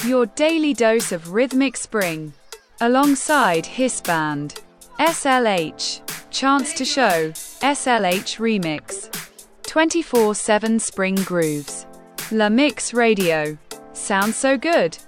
Your daily dose of rhythmic spring. Alongside Hiss Band. SLH. Chance to Show. SLH Remix. 24/7 Spring Grooves. La Mix Radio. Sounds so good.